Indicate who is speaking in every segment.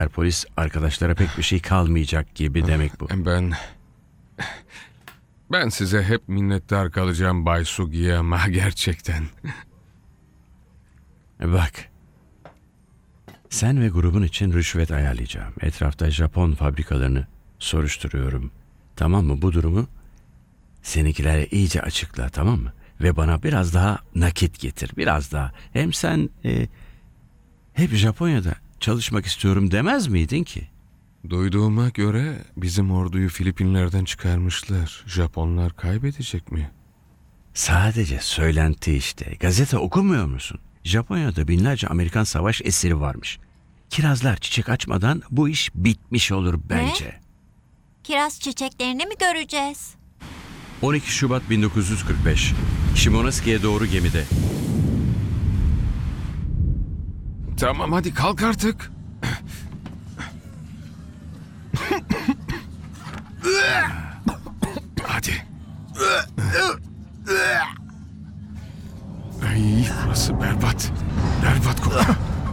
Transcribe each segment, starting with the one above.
Speaker 1: Polis arkadaşlara pek bir şey kalmayacak gibi demek bu.
Speaker 2: Ben size hep minnettar kalacağım Bay Sugiyama gerçekten.
Speaker 1: Bak. Sen ve grubun için rüşvet ayarlayacağım. Etrafta Japon fabrikalarını soruşturuyorum. Tamam mı? Bu durumu seninkilere iyice açıkla, tamam mı? Ve bana biraz daha nakit getir. Biraz daha. Hem sen hep Japonya'da çalışmak istiyorum demez miydin ki?
Speaker 2: Duyduğuma göre bizim orduyu Filipinler'den çıkarmışlar. Japonlar kaybedecek mi?
Speaker 1: Sadece söylenti işte. Gazete okumuyor musun? Japonya'da binlerce Amerikan savaş esiri varmış. Kirazlar çiçek açmadan bu iş bitmiş olur bence.
Speaker 3: Kiraz çiçeklerini mi göreceğiz?
Speaker 1: 12 Şubat 1945. Shimonoshi'ye doğru gemide.
Speaker 2: Tamam hadi kalk artık. Hadi. Ay, burası berbat. Berbat kokuyor.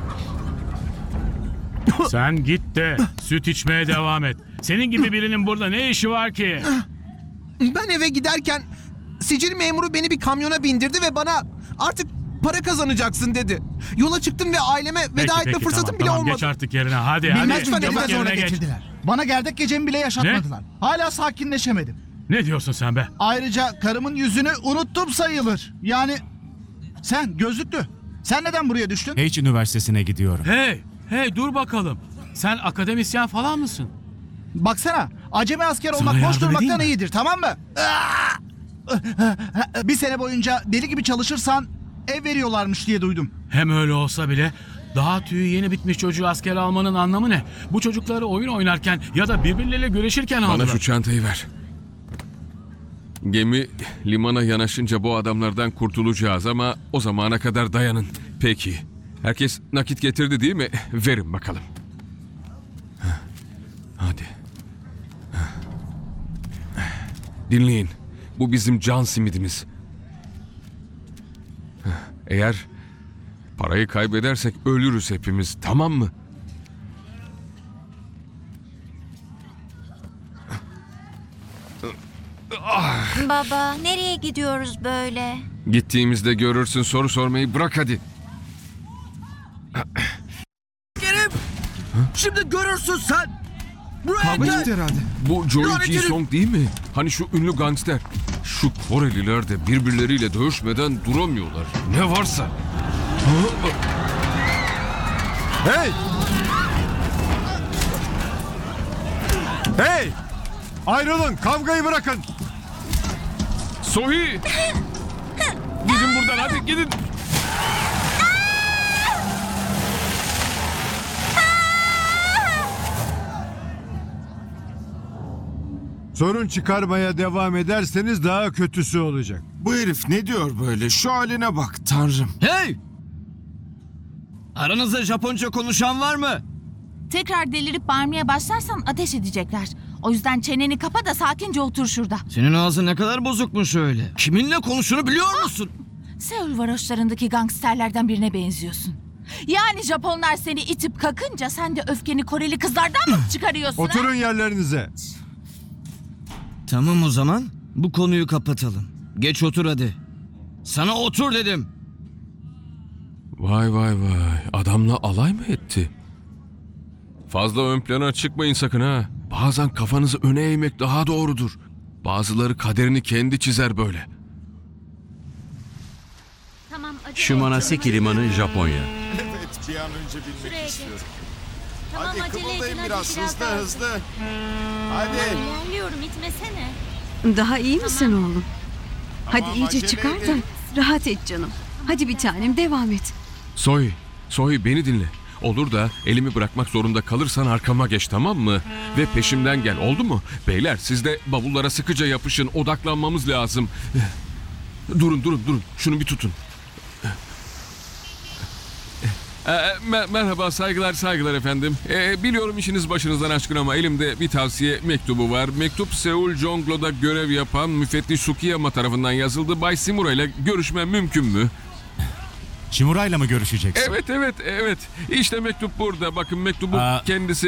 Speaker 4: Sen git de süt içmeye devam et. Senin gibi birinin burada ne işi var ki?
Speaker 5: Ben eve giderken sicil memuru beni bir kamyona bindirdi ve bana artık para kazanacaksın dedi. Yola çıktım ve aileme veda etme fırsatım bile
Speaker 4: tamam,
Speaker 5: olmadı.
Speaker 4: geç artık yerine. Hadi
Speaker 5: Bilmez
Speaker 4: hadi.
Speaker 5: mi?
Speaker 4: Çabuk
Speaker 5: Sonra
Speaker 4: yerine geç.
Speaker 6: getirdiler. Bana gerdek gecemi bile yaşatmadılar. Hala sakinleşemedim.
Speaker 4: Ne diyorsun sen be?
Speaker 6: Ayrıca karımın yüzünü unuttum sayılır. Yani sen gözlüklü. Sen neden buraya düştün?
Speaker 7: H Üniversitesi'ne gidiyorum.
Speaker 4: Hey dur bakalım. Sen akademisyen falan mısın?
Speaker 6: Baksana, acemi asker
Speaker 4: Sana
Speaker 6: olmak boş
Speaker 4: yardım edeyim
Speaker 6: durmaktan
Speaker 4: mi?
Speaker 6: iyidir, tamam mı? Bir sene boyunca deli gibi çalışırsan ev veriyorlarmış diye duydum.
Speaker 4: Hem öyle olsa bile daha tüyü yeni bitmiş çocuğu asker almanın anlamı ne? Bu çocukları oyun oynarken ya da birbirleriyle güreşirken
Speaker 2: Bana
Speaker 4: aldılar.
Speaker 2: şu çantayı ver. Gemi limana yanaşınca bu adamlardan kurtulacağız ama o zamana kadar dayanın. Peki. Herkes nakit getirdi değil mi? Verin bakalım. Hadi. Dinleyin. Bu bizim can simidimiz. Eğer parayı kaybedersek ölürüz hepimiz. Tamam mı?
Speaker 3: Baba, nereye gidiyoruz böyle?
Speaker 2: Gittiğimizde görürsün, soru sormayı bırak hadi.
Speaker 5: Şimdi görürsün sen. Buraya
Speaker 6: Kavga
Speaker 5: gel.
Speaker 6: çıktı herhalde.
Speaker 2: Bu Joey
Speaker 5: Lanet herif.
Speaker 2: Ji-sung değil mi? Hani şu ünlü gangster. Şu Koreliler de birbirleriyle dövüşmeden duramıyorlar. Ne varsa.
Speaker 8: Hey! Hey! Ayrılın, kavgayı bırakın.
Speaker 2: Sohi! Gidin buradan hadi gidin.
Speaker 8: Sorun çıkarmaya devam ederseniz daha kötüsü olacak.
Speaker 9: Bu herif ne diyor böyle? Şu haline bak tanrım.
Speaker 10: Hey! Aranızda Japonca konuşan var mı?
Speaker 11: Tekrar delirip bağırmaya başlarsan ateş edecekler. O yüzden çeneni kapa da sakince otur şurada.
Speaker 10: Senin ağzın ne kadar bozukmuş öyle. Kiminle konuştuğunu biliyor musun?
Speaker 11: Seul varoşlarındaki gangsterlerden birine benziyorsun. Yani Japonlar seni itip kakınca sen de öfkeni Koreli kızlardan mı çıkarıyorsun?
Speaker 8: Oturun yerlerinize.
Speaker 10: Tamam o zaman. Bu konuyu kapatalım. Geç otur hadi. Sana otur dedim.
Speaker 2: Vay vay vay. Adamla alay mı etti? Fazla ön plana çıkmayın sakın ha. Bazen kafanızı öne eğmek daha doğrudur. Bazıları kaderini kendi çizer böyle.
Speaker 3: Tamam,
Speaker 1: Shimonoseki Limanı, Japonya.
Speaker 9: Evet, bir an önce bilmek istiyorum.
Speaker 3: Tamam,
Speaker 9: Hadi
Speaker 3: acele
Speaker 9: kımıldayın
Speaker 3: edin,
Speaker 9: biraz,
Speaker 3: hadi
Speaker 9: hızlı
Speaker 3: daha
Speaker 9: hızlı. Hadi.
Speaker 3: İlerliyorum, itmesene.
Speaker 12: Daha iyi misin oğlum? Hadi
Speaker 9: Tamam,
Speaker 12: iyice
Speaker 9: acele
Speaker 12: çıkar da
Speaker 9: edin.
Speaker 12: rahat et canım. Hadi bir tanem devam et.
Speaker 2: Sohi beni dinle. Olur da elimi bırakmak zorunda kalırsan arkama geç, tamam mı? Ve peşimden gel, oldu mu? Beyler siz de bavullara sıkıca yapışın, odaklanmamız lazım. Durun. Şunu bir tutun. Merhaba, saygılar efendim. Biliyorum işiniz başınızdan aşkın ama elimde bir tavsiye mektubu var. Mektup Seul Jonglo'da görev yapan müfettiş Sukiyama tarafından yazıldı. Bay Simura ile görüşme mümkün mü?
Speaker 4: Shimura'yla mı görüşeceksin?
Speaker 2: Evet. İşte mektup burada. Bakın mektubu kendisi